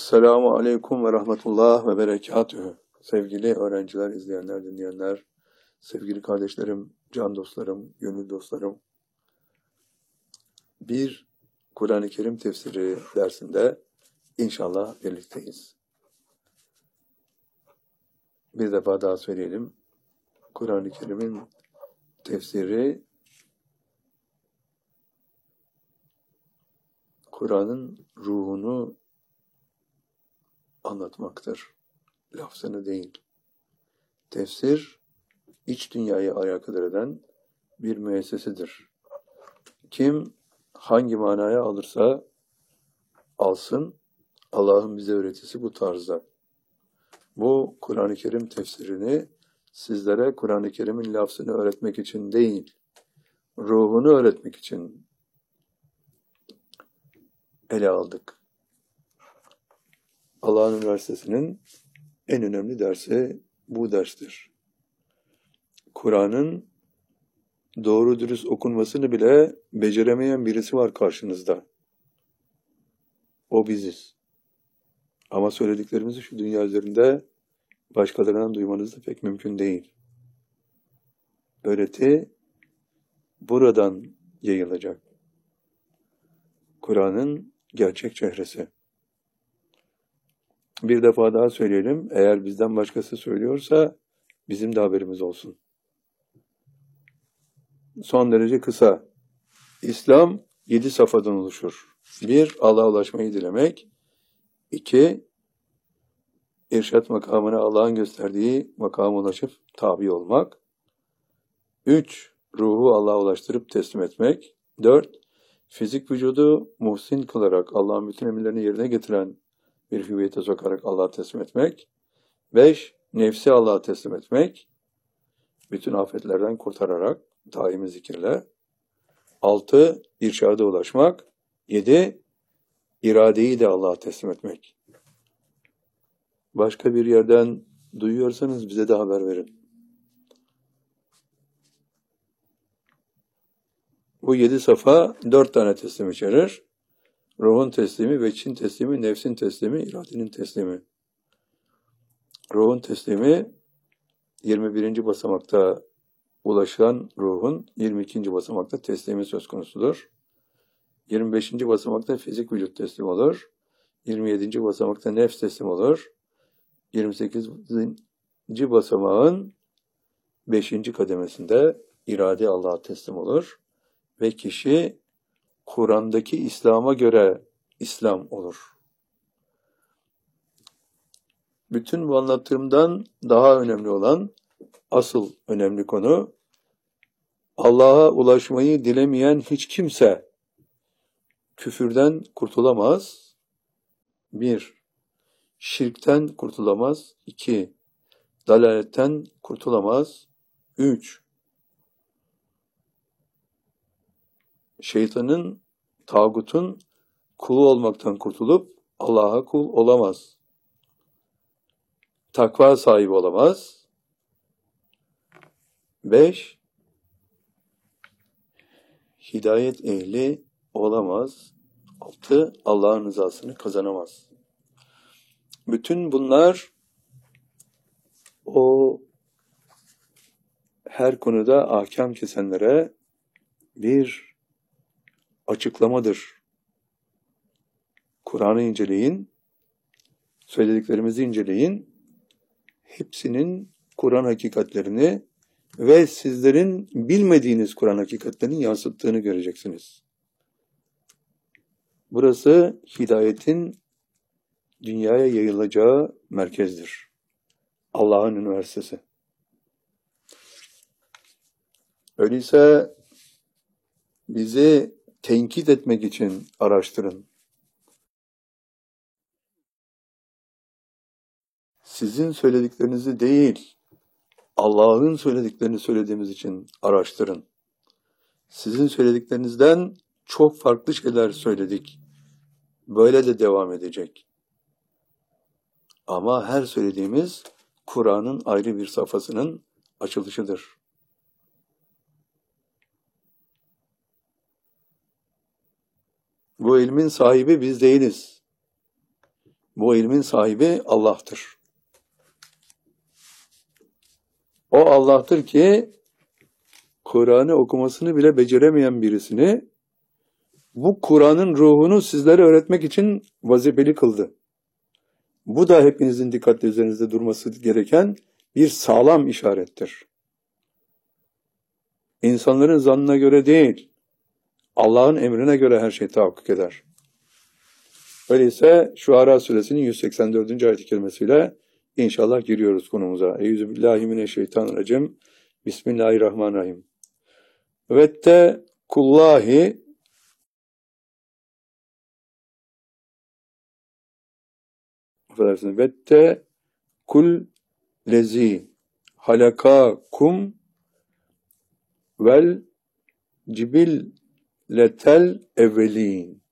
Esselamu Aleyküm ve Rahmetullah ve Berekatühü. Sevgili öğrenciler, izleyenler, dinleyenler, sevgili kardeşlerim, can dostlarım, gönül dostlarım. Bir Kur'an-ı Kerim tefsiri dersinde inşallah birlikteyiz. Bir defa daha söyleyelim. Kur'an-ı Kerim'in tefsiri, Kur'an'ın ruhunu anlatmaktır. Lafzını değil. Tefsir, iç dünyayı alakadar eden bir müessesedir. Kim hangi manaya alırsa alsın, Allah'ın bize öğretisi bu tarzda. Bu Kur'an-ı Kerim tefsirini sizlere Kur'an-ı Kerim'in lafzını öğretmek için değil, ruhunu öğretmek için ele aldık. Allah'ın Üniversitesi'nin en önemli dersi bu derstir. Kur'an'ın doğru dürüst okunmasını bile beceremeyen birisi var karşınızda. O biziz. Ama söylediklerimizi şu dünya üzerinde başkalarından duymanız da pek mümkün değil. Öğreti buradan yayılacak. Kur'an'ın gerçek çehresi. Bir defa daha söyleyelim. Eğer bizden başkası söylüyorsa bizim de haberimiz olsun. Son derece kısa. İslam 7 safhadan oluşur. 1. Allah'a ulaşmayı dilemek. 2. İrşad makamına Allah'ın gösterdiği makama ulaşıp tabi olmak. 3. Ruhu Allah'a ulaştırıp teslim etmek. 4. Fizik vücudu muhsin kılarak Allah'ın bütün emirlerini yerine getiren bir hüviyete sokarak Allah'a teslim etmek. 5. Nefsi Allah'a teslim etmek. Bütün afetlerden kurtararak daimi zikirle. 6. İrşada ulaşmak. 7. İradeyi de Allah'a teslim etmek. Başka bir yerden duyuyorsanız bize de haber verin. Bu 7 safa 4 tane teslim içerir. Ruhun teslimi, veçhin teslimi, nefsin teslimi, iradenin teslimi. Ruhun teslimi 21. basamakta ulaşan ruhun 22. basamakta teslimi söz konusudur. 25. basamakta fizik vücut teslim olur. 27. basamakta nefs teslim olur. 28. basamağın 5. kademesinde irade Allah'a teslim olur. Ve kişi Kur'an'daki İslam'a göre İslam olur. Bütün bu anlattığımdan daha önemli olan, asıl önemli konu, Allah'a ulaşmayı dilemeyen hiç kimse küfürden kurtulamaz. 1. Şirkten kurtulamaz. 2. Dalaletten kurtulamaz. 3. Şeytanın, tağutun kulu olmaktan kurtulup Allah'a kul olamaz. Takva sahibi olamaz. 5. Hidayet ehli olamaz. 6. Allah'ın rızasını kazanamaz. Bütün bunlar o her konuda ahkam kesenlere bir açıklamadır. Kur'an'ı inceleyin, söylediklerimizi inceleyin, hepsinin Kur'an hakikatlerini ve sizlerin bilmediğiniz Kur'an hakikatlerini yansıttığını göreceksiniz. Burası hidayetin dünyaya yayılacağı merkezdir. Allah'ın Üniversitesi. Öyleyse bizi tenkit etmek için araştırın. Sizin söylediklerinizi değil, Allah'ın söylediklerini söylediğimiz için araştırın. Sizin söylediklerinizden çok farklı şeyler söyledik. Böyle de devam edecek. Ama her söylediğimiz Kur'an'ın ayrı bir safhasının açılışıdır. Bu ilmin sahibi biz değiliz. Bu ilmin sahibi Allah'tır. O Allah'tır ki Kur'an'ı okumasını bile beceremeyen birisini bu Kur'an'ın ruhunu sizlere öğretmek için vazifeli kıldı. Bu da hepinizin dikkatle üzerinizde durması gereken bir sağlam işarettir. İnsanların zannına göre değil, Allah'ın emrine göre her şey tahakkuk eder. Öyleyse Şuara suresinin 184. ayet-i kerimesiyle inşallah giriyoruz konumuza. Euzubillahimineşşeytanirracim. Bismillahirrahmanirrahim. Vette kullahi vette kul lezi halakakum vel cibilletel evvelin.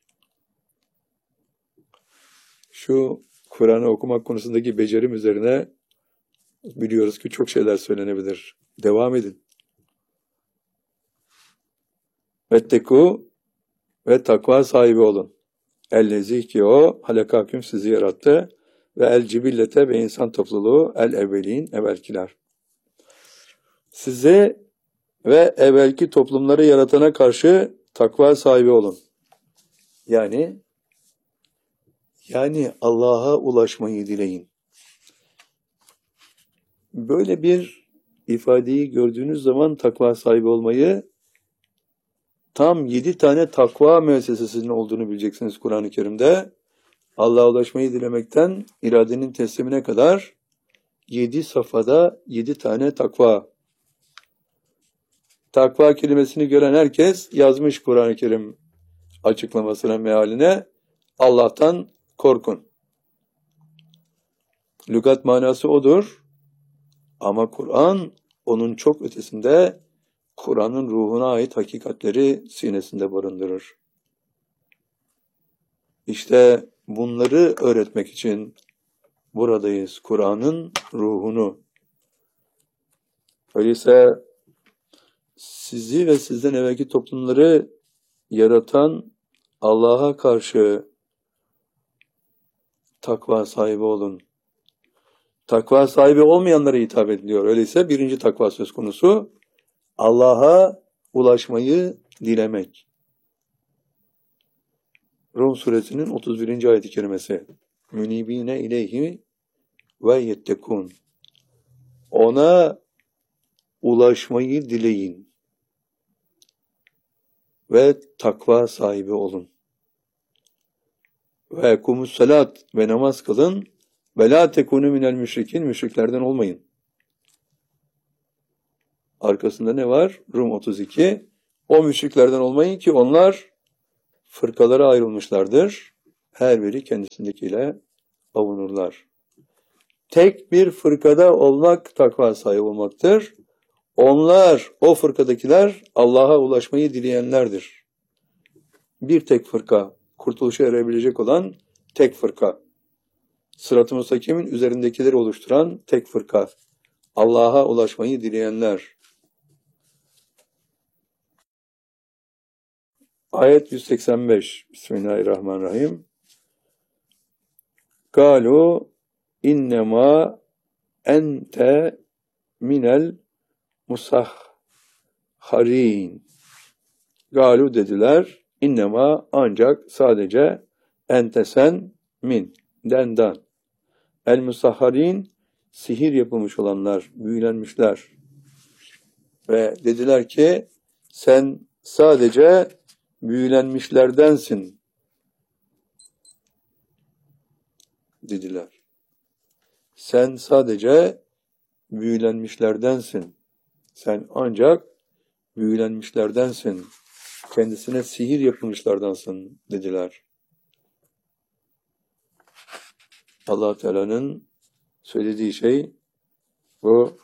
Şu Kur'an'ı okumak konusundaki becerim üzerine biliyoruz ki çok şeyler söylenebilir. Devam edin. Vetteku ve takva sahibi olun. Ellezih ki o halakaküm sizi yarattı ve el cibillete ve insan topluluğu el evvelin evvelkiler. Sizi ve evvelki toplumları yaratana karşı takva sahibi olun. Yani Allah'a ulaşmayı dileyin. Böyle bir ifadeyi gördüğünüz zaman takva sahibi olmayı tam 7 tane takva müessesesinin olduğunu bileceksiniz Kur'an-ı Kerim'de. Allah'a ulaşmayı dilemekten iradenin teslimine kadar 7 safhada 7 tane takva. Takva kelimesini gören herkes yazmış Kur'an-ı Kerim açıklamasına, mealine. Allah'tan korkun. Lügat manası odur. Ama Kur'an onun çok ötesinde Kur'an'ın ruhuna ait hakikatleri sinesinde barındırır. İşte bunları öğretmek için buradayız. Kur'an'ın ruhunu. Öyleyse sizi ve sizden evvelki toplumları yaratan Allah'a karşı takva sahibi olun. Takva sahibi olmayanlara hitap ediliyor. Öyleyse birinci takva söz konusu Allah'a ulaşmayı dilemek. Rum suresinin 31. ayet-i kerimesi. Münibine ileyhi ve yettekun. Ona ulaşmayı dileyin ve takva sahibi olun. Ve ekumus salat ve namaz kılın ve la tekunu minel müşrikin, müşriklerden olmayın. Arkasında ne var? Rum 32. O müşriklerden olmayın ki onlar fırkalara ayrılmışlardır. Her biri kendisindekiyle avunurlar. Tek bir fırkada olmak takva sahibi olmaktır. Onlar, o fırkadakiler Allah'a ulaşmayı dileyenlerdir. Bir tek fırka, kurtuluşa erebilecek olan tek fırka. Sırat-ı Müstakim'in üzerindekileri oluşturan tek fırka. Allah'a ulaşmayı dileyenler. Ayet 185. Bismillahirrahmanirrahim. Galu innema ente minel musahharin. Galu dediler. İnnema ancak sadece ente sen min dendan. El musahharin sihir yapılmış olanlar, büyülenmişler. Ve dediler ki sen sadece büyülenmişlerdensin dediler. Sen sadece büyülenmişlerdensin. Sen ancak büyülenmişlerdensin. Kendisine sihir yapılmışlardansın dediler. Allah Teala'nın söylediği şey bu.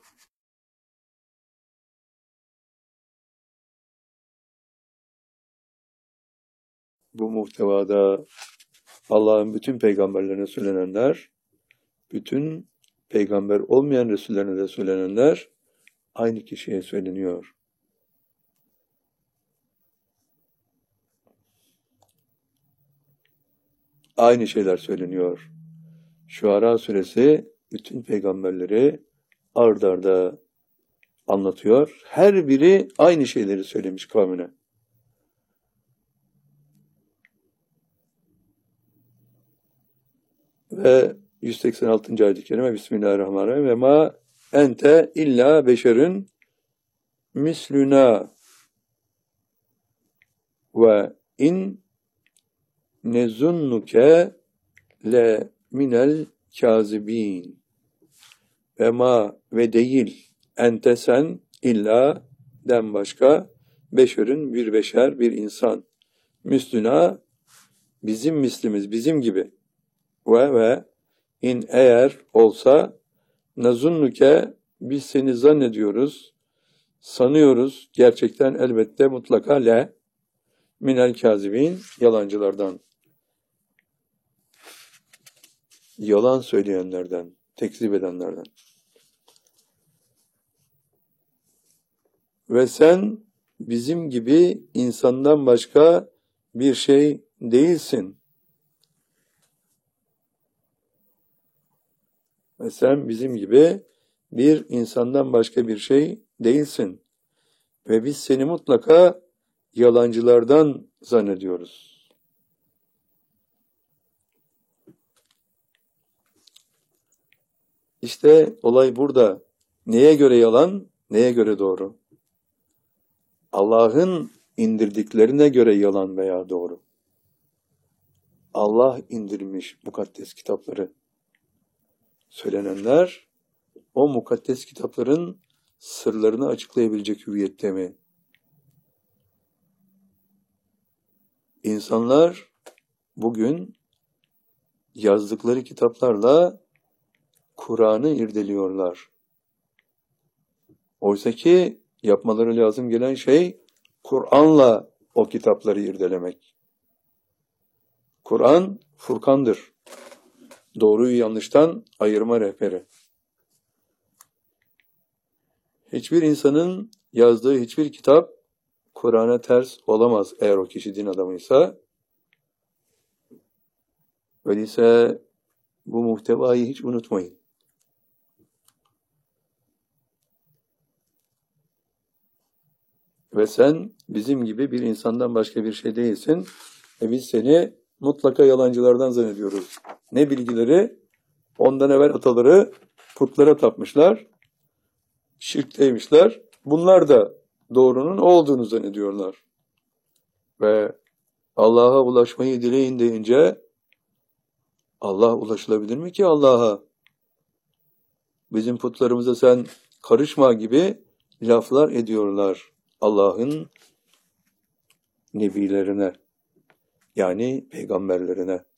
Bu muhtevada Allah'ın bütün peygamberlerine söylenenler, bütün peygamber olmayan Resullerine de söylenenler aynı kişiye söyleniyor. aynı şeyler söyleniyor. Şuara suresi bütün peygamberleri ard arda anlatıyor. Her biri aynı şeyleri söylemiş kavmine. Ve 186. ayet-i kerime Bismillahirrahmanirrahim. Ve ma ente illa beşerün misluna ve in nezunnuke le minel kazibin. Ve ma ve değil ente sen illa den başka beşerün bir beşer bir insan. Misluna bizim mislimiz bizim gibi. Ve in eğer olsa nazunnuke biz seni zannediyoruz, sanıyoruz gerçekten elbette mutlaka le minel kazibin yalancılardan, yalan söyleyenlerden, tekzip edenlerden. Ve sen bizim gibi insandan başka bir şey değilsin. Ve sen bizim gibi bir insandan başka bir şey değilsin. Ve biz seni mutlaka yalancılardan zannediyoruz. İşte olay burada. Neye göre yalan, neye göre doğru? Allah'ın indirdiklerine göre yalan veya doğru. Allah indirmiş mukaddes kitapları. Söylenenler o mukaddes kitapların sırlarını açıklayabilecek hüviyette mi? İnsanlar bugün yazdıkları kitaplarla Kur'an'ı irdeliyorlar. Oysaki yapmaları lazım gelen şey Kur'an'la o kitapları irdelemek. Kur'an Furkan'dır. Doğruyu yanlıştan ayırma rehberi. Hiçbir insanın yazdığı hiçbir kitap Kur'an'a ters olamaz eğer o kişi din adamıysa. Öyleyse bu muhtevayı hiç unutmayın. Ve sen bizim gibi bir insandan başka bir şey değilsin. Biz seni mutlaka yalancılardan zannediyoruz. Ne bilgileri? Ondan evvel ataları putlara tapmışlar. Şirkteymişler. Bunlar da doğrunun o olduğunu zannediyorlar. Ve Allah'a ulaşmayı dileyin deyince Allah ulaşılabilir mi ki Allah'a? Bizim putlarımıza sen karışma gibi laflar ediyorlar Allah'ın nebilerine, yani peygamberlerine.